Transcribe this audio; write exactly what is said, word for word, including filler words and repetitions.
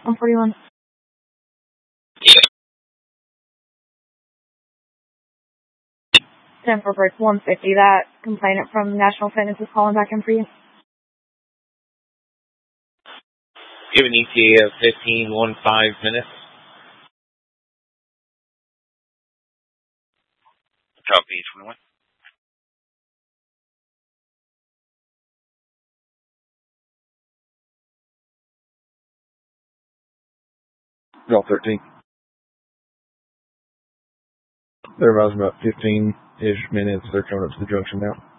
one forty-one. ten for Bridge one fifty. That complainant from National Fitness is calling back in for you. Give an E T A of fifteen one five minutes. Copy, twenty-one. Golf thirteen. They're about about fifteen-ish minutes. They're coming up to the junction now.